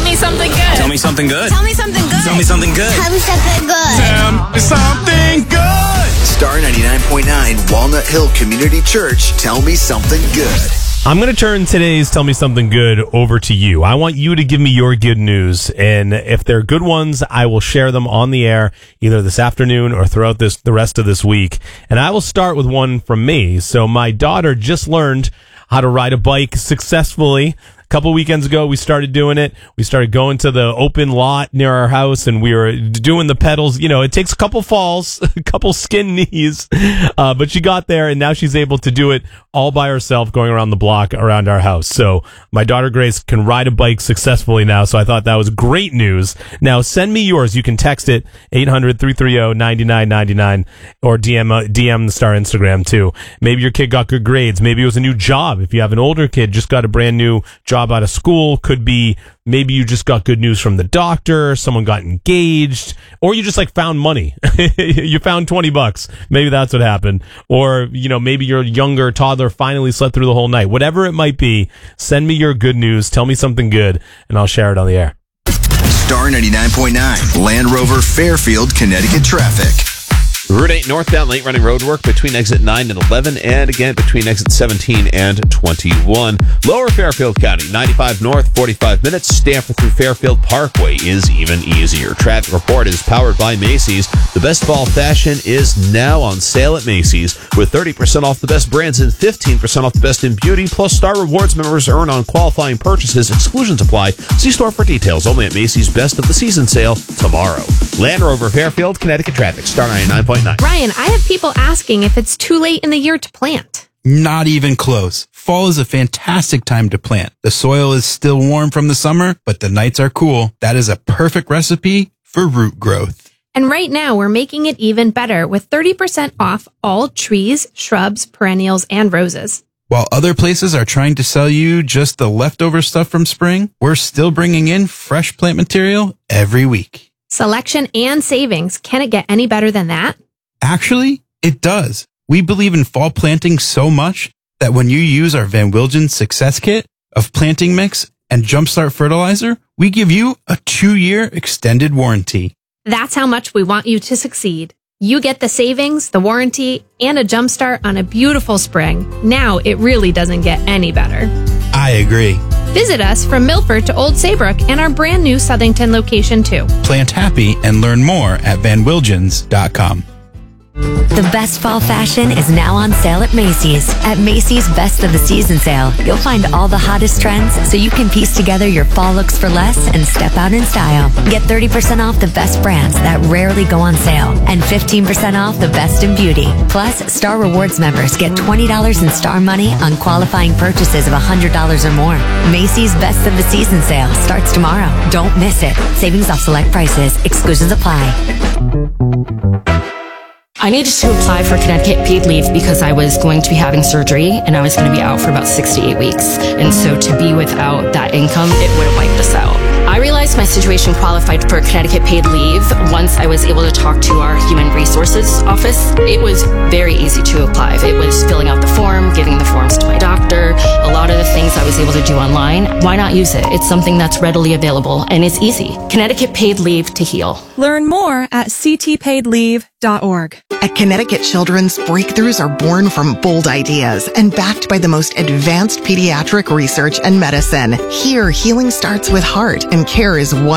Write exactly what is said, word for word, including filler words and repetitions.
me something good. Tell me something good. Tell me something good. Tell me something good. Tell me something good. Tell me something good. Star ninety-nine point nine, Walnut Hill Community Church. Tell me something good. I'm going to turn today's Tell Me Something Good over to you. I want you to give me your good news, and if they're good ones, I will share them on the air either this afternoon or throughout this the rest of this week. And I will start with one from me. So my daughter just learned how to ride a bike successfully. A couple weekends ago, we started doing it. We started going to the open lot near our house, and we were doing the pedals. You know, it takes a couple falls, a couple skinned knees, uh, but she got there, and now she's able to do it all by herself going around the block around our house. So my daughter Grace can ride a bike successfully now, so I thought that was great news. Now, send me yours. You can text it, eight hundred, three three zero, nine nine nine nine, or D M, uh, D M the Star Instagram, too. Maybe your kid got good grades. Maybe it was a new job. If you have an older kid, just got a brand new job out of school. Could be maybe you just got good news from the doctor, someone got engaged, or you just like found money. You found twenty bucks. Maybe that's what happened. Or, you know, maybe your younger toddler finally slept through the whole night. Whatever it might be, send me your good news. Tell me something good, and I'll share it on the air. Star ninety-nine point nine, Land Rover Fairfield, Connecticut traffic. Route eight northbound, late running road work between exit nine and eleven, and again between exit seventeen and twenty-one. Lower Fairfield County, ninety-five north, forty-five minutes. Stanford through Fairfield Parkway is even easier. Traffic report is powered by Macy's. The best fall fashion is now on sale at Macy's with thirty percent off the best brands and fifteen percent off the best in beauty. Plus, Star Rewards members earn on qualifying purchases. Exclusions apply. See store for details. Only at Macy's Best of the Season sale tomorrow. Land Rover Fairfield, Connecticut traffic. Star ninety-nine point nine. Ryan, I have people asking if it's too late in the year to plant. Not even close. Fall is a fantastic time to plant. The soil is still warm from the summer, but the nights are cool. That is a perfect recipe for root growth. And right now, we're making it even better with thirty percent off all trees, shrubs, perennials, and roses. While other places are trying to sell you just the leftover stuff from spring, we're still bringing in fresh plant material every week. Selection and savings. Can it get any better than that? Actually, it does. We believe in fall planting so much that when you use our Van Wilgen Success Kit of planting mix and Jumpstart fertilizer, we give you a two-year extended warranty. That's how much we want you to succeed. You get the savings, the warranty, and a jumpstart on a beautiful spring. Now it really doesn't get any better. I agree. Visit us from Milford to Old Saybrook and our brand new Southington location too. Plant happy and learn more at van wilgens dot com. The best fall fashion is now on sale at Macy's. At Macy's Best of the Season sale, you'll find all the hottest trends so you can piece together your fall looks for less and step out in style. Get thirty percent off the best brands that rarely go on sale and fifteen percent off the best in beauty. Plus, Star Rewards members get twenty dollars in Star money on qualifying purchases of one hundred dollars or more. Macy's Best of the Season sale starts tomorrow. Don't miss it. Savings off select prices. Exclusions apply. I needed to apply for Connecticut paid leave because I was going to be having surgery and I was going to be out for about six to eight weeks. And so to be without that income, it would have wiped us out. I realized my situation qualified for Connecticut paid leave once I was able to talk to our human resources office. It was very easy to apply. It was filling out the form, giving the forms to my doctor, a lot of the things I was able to do online. Why not use it? It's something that's readily available and it's easy. Connecticut paid leave to heal. Learn more at c t paid leave dot org. At Connecticut Children's, breakthroughs are born from bold ideas and backed by the most advanced pediatric research and medicine. Here, healing starts with heart and care is one